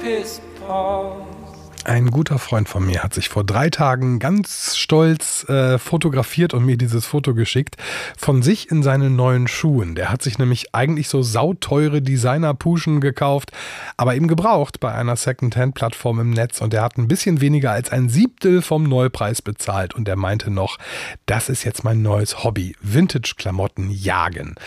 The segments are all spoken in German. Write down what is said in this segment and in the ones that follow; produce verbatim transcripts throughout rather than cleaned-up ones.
his paws. Ein guter Freund von mir hat sich vor drei Tagen ganz stolz äh, fotografiert und mir dieses Foto geschickt von sich in seinen neuen Schuhen. Der hat sich nämlich eigentlich so sauteure Designer-Puschen gekauft, aber eben gebraucht bei einer Secondhand-Plattform im Netz, und der hat ein bisschen weniger als ein Siebtel vom Neupreis bezahlt, und er meinte noch, das ist jetzt mein neues Hobby, Vintage-Klamotten jagen.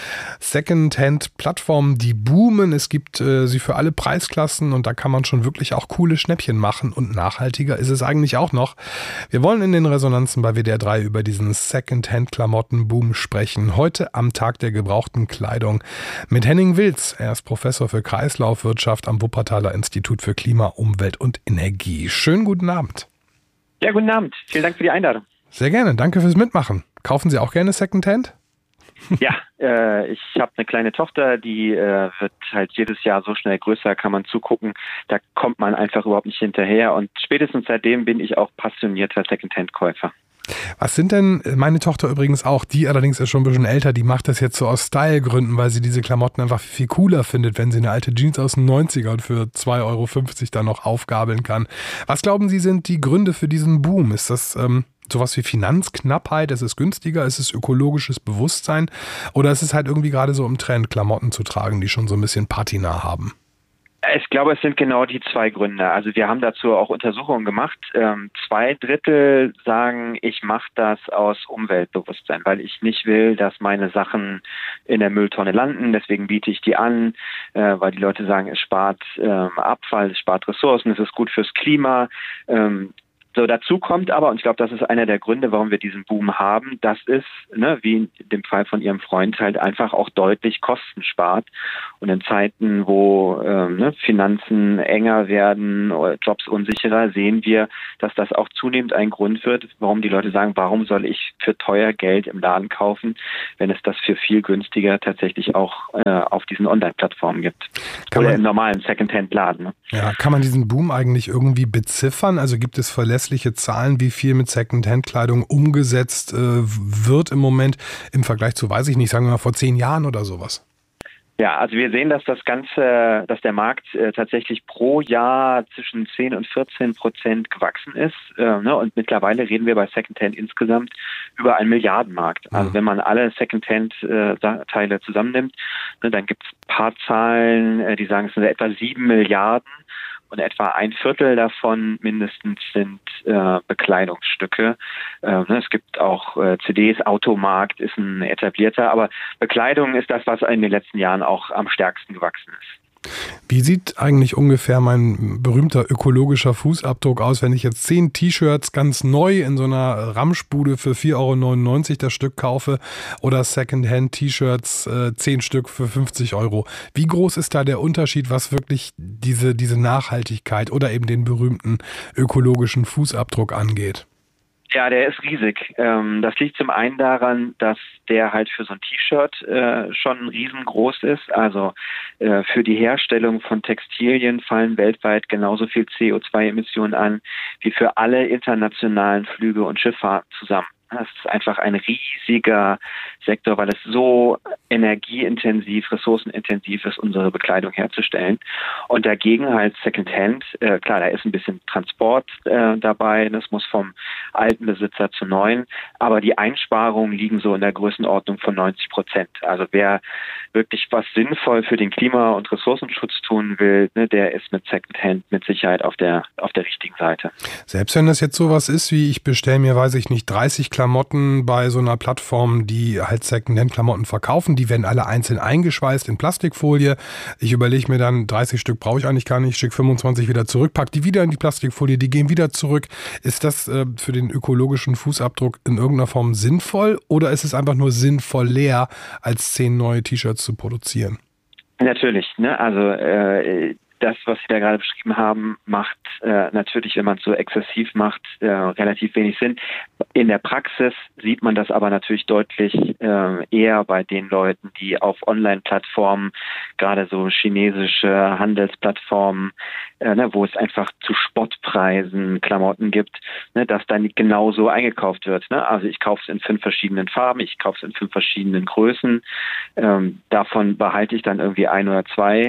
Secondhand-Plattformen, die boomen, es gibt äh, sie für alle Preisklassen, und da kann man schon wirklich auch coole Schnäppchen machen, und nachhaltiger ist es eigentlich auch noch. Wir wollen in den Resonanzen bei W D R drei über diesen Secondhand-Klamotten-Boom sprechen. Heute am Tag der gebrauchten Kleidung mit Henning Wilz. Er ist Professor für Kreislaufwirtschaft am Wuppertaler Institut für Klima, Umwelt und Energie. Schönen guten Abend. Ja, guten Abend. Vielen Dank für die Einladung. Sehr gerne. Danke fürs Mitmachen. Kaufen Sie auch gerne Secondhand? Ja, äh, ich habe eine kleine Tochter, die äh, wird halt jedes Jahr so schnell größer, kann man zugucken. Da kommt man einfach überhaupt nicht hinterher. Und spätestens seitdem bin ich auch passionierter Secondhand-Käufer. Was sind denn, meine Tochter übrigens auch, die allerdings ist schon ein bisschen älter, die macht das jetzt so aus Stylegründen, weil sie diese Klamotten einfach viel cooler findet, wenn sie eine alte Jeans aus den neunzigern für zwei Euro fünfzig dann noch aufgabeln kann. Was glauben Sie, sind die Gründe für diesen Boom? Ist das ähm, sowas wie Finanzknappheit? Ist es günstiger? Ist es ökologisches Bewusstsein? Oder ist es halt irgendwie gerade so im Trend, Klamotten zu tragen, die schon so ein bisschen patina haben? Ich glaube, es sind genau die zwei Gründe. Also wir haben dazu auch Untersuchungen gemacht. Ähm, zwei Drittel sagen, ich mache das aus Umweltbewusstsein, weil ich nicht will, dass meine Sachen in der Mülltonne landen. Deswegen biete ich die an, äh, weil die Leute sagen, es spart ähm, Abfall, es spart Ressourcen, es ist gut fürs Klima. Ähm, So, dazu kommt aber, und ich glaube, das ist einer der Gründe, warum wir diesen Boom haben, dass es, ne, wie in dem Fall von Ihrem Freund, halt einfach auch deutlich Kosten spart. Und in Zeiten, wo ähm, ne, Finanzen enger werden oder Jobs unsicherer, sehen wir, dass das auch zunehmend ein Grund wird, warum die Leute sagen, warum soll ich für teuer Geld im Laden kaufen, wenn es das für viel günstiger tatsächlich auch äh, auf diesen Online-Plattformen gibt. Kann oder man, im normalen Secondhand-Laden. Ne? Ja, kann man diesen Boom eigentlich irgendwie beziffern? Also gibt es verlässliche Zahlen, wie viel mit Secondhand-Kleidung umgesetzt äh, wird im Moment im Vergleich zu, weiß ich nicht, sagen wir mal vor zehn Jahren oder sowas? Ja, also wir sehen, dass das Ganze, dass der Markt äh, tatsächlich pro Jahr zwischen zehn und vierzehn Prozent gewachsen ist. Äh, ne? Und mittlerweile reden wir bei Secondhand insgesamt über einen Milliardenmarkt. Also wenn man alle Secondhand-Teile äh, zusammennimmt, ne, dann gibt es ein paar Zahlen, äh, die sagen, es sind etwa sieben Milliarden. Und etwa ein Viertel davon mindestens sind äh, Bekleidungsstücke. Äh, ne, es gibt auch äh, C Ds, Automarkt ist ein etablierter, aber Bekleidung ist das, was in den letzten Jahren auch am stärksten gewachsen ist. Wie sieht eigentlich ungefähr mein berühmter ökologischer Fußabdruck aus, wenn ich jetzt zehn T-Shirts ganz neu in so einer Ramschbude für vier Euro neunundneunzig das Stück kaufe oder Secondhand-T-Shirts äh, zehn Stück für fünfzig Euro? Wie groß ist da der Unterschied, was wirklich diese, diese Nachhaltigkeit oder eben den berühmten ökologischen Fußabdruck angeht? Ja, der ist riesig. Das liegt zum einen daran, dass der halt für so ein T-Shirt schon riesengroß ist. Also für die Herstellung von Textilien fallen weltweit genauso viel C O zwei Emissionen an wie für alle internationalen Flüge und Schifffahrten zusammen. Das ist einfach ein riesiger Sektor, weil es so energieintensiv, ressourcenintensiv ist, unsere Bekleidung herzustellen. Und dagegen halt Secondhand, äh, klar, da ist ein bisschen Transport äh, dabei, das muss vom alten Besitzer zu neuen, aber die Einsparungen liegen so in der Größenordnung von neunzig Prozent. Also wer wirklich was sinnvoll für den Klima- und Ressourcenschutz tun will, ne, der ist mit Secondhand mit Sicherheit auf der auf der richtigen Seite. Selbst wenn das jetzt sowas ist, wie ich bestelle mir, weiß ich nicht, dreißig Klamotten bei so einer Plattform, die halt Secondhand-Klamotten verkaufen, die werden alle einzeln eingeschweißt in Plastikfolie. Ich überlege mir dann, dreißig Stück brauche ich eigentlich gar nicht, schicke fünfundzwanzig wieder zurück, pack die wieder in die Plastikfolie, die gehen wieder zurück. Ist das äh, für den ökologischen Fußabdruck in irgendeiner Form sinnvoll oder ist es einfach nur sinnvoll leer, als zehn neue T-Shirts zu produzieren? Natürlich, ne? Also äh, das, was Sie da gerade beschrieben haben, macht äh, natürlich, wenn man es so exzessiv macht, äh, relativ wenig Sinn. In der Praxis sieht man das aber natürlich deutlich äh, eher bei den Leuten, die auf Online-Plattformen, gerade so chinesische Handelsplattformen, äh, ne, wo es einfach zu Spottpreisen Klamotten gibt, ne, dass dann genauso eingekauft wird. Ne? Also ich kaufe es in fünf verschiedenen Farben, ich kaufe es in fünf verschiedenen Größen. Ähm, davon behalte ich dann irgendwie ein oder zwei.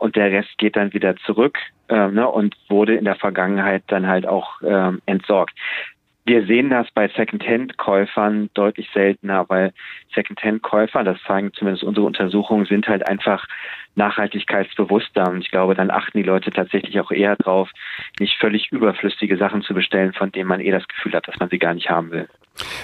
und der Rest geht dann wieder zurück äh, ne, und wurde in der Vergangenheit dann halt auch ähm, entsorgt. Wir sehen das bei Secondhand-Käufern deutlich seltener, weil Secondhand-Käufer, das zeigen zumindest unsere Untersuchungen, sind halt einfach nachhaltigkeitsbewusster. Und ich glaube, dann achten die Leute tatsächlich auch eher drauf, nicht völlig überflüssige Sachen zu bestellen, von denen man eh das Gefühl hat, dass man sie gar nicht haben will.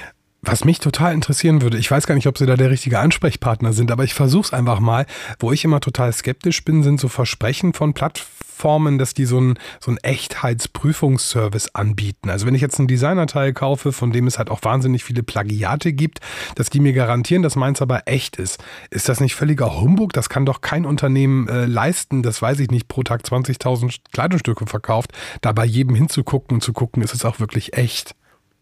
Was mich total interessieren würde, ich weiß gar nicht, ob Sie da der richtige Ansprechpartner sind, aber ich versuche es einfach mal. Wo ich immer total skeptisch bin, sind so Versprechen von Plattformen, dass die so einen so einen Echtheitsprüfungsservice anbieten. Also wenn ich jetzt ein Designerteil kaufe, von dem es halt auch wahnsinnig viele Plagiate gibt, dass die mir garantieren, dass meins aber echt ist. Ist das nicht völliger Humbug? Das kann doch kein Unternehmen äh, leisten, das weiß ich nicht, pro Tag zwanzigtausend Kleidungsstücke verkauft, da bei jedem hinzugucken und zu gucken, ist es auch wirklich echt.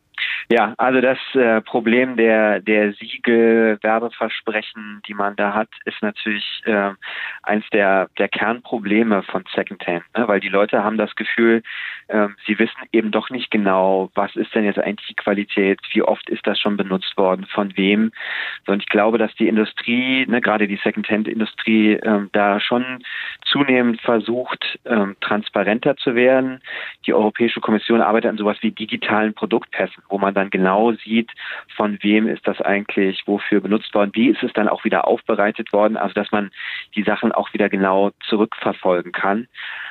Ja, also das äh, Problem der der Siegel, Werbeversprechen, die man da hat, ist natürlich äh, eins der der Kernprobleme von Secondhand, ne? Weil die Leute haben das Gefühl, äh, sie wissen eben doch nicht genau, was ist denn jetzt eigentlich die Qualität, wie oft ist das schon benutzt worden, von wem. Und ich glaube, dass die Industrie, ne, gerade die Secondhand-Industrie, äh, da schon zunehmend versucht, äh, transparenter zu werden. Die Europäische Kommission arbeitet an sowas wie digitalen Produktpässen, wo man dann genau sieht, von wem ist das eigentlich, wofür benutzt worden, wie ist es dann auch wieder aufbereitet worden, also dass man die Sachen auch wieder genau zurückverfolgen kann.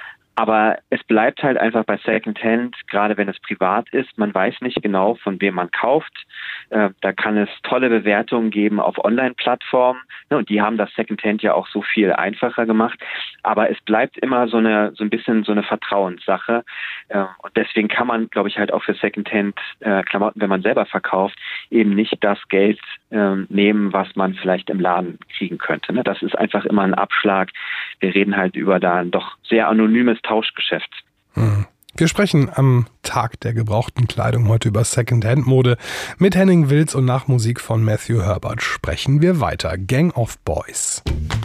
Aber es bleibt halt einfach bei Secondhand, gerade wenn es privat ist, man weiß nicht genau, von wem man kauft. Äh, da kann es tolle Bewertungen geben auf Online-Plattformen, ne, und die haben das Secondhand ja auch so viel einfacher gemacht. Aber es bleibt immer so eine so ein bisschen so eine Vertrauenssache. Äh, und deswegen kann man, glaube ich, halt auch für Secondhand-Klamotten, äh, wenn man selber verkauft, eben nicht das Geld äh, nehmen, was man vielleicht im Laden kriegen könnte. Ne? Das ist einfach immer ein Abschlag. Wir reden halt über da ein doch sehr anonymes Tauschgeschäft. Hm. Wir sprechen am Tag der gebrauchten Kleidung heute über Secondhand-Mode. Mit Henning Wilz und nach Musik von Matthew Herbert sprechen wir weiter. Gang of Boys.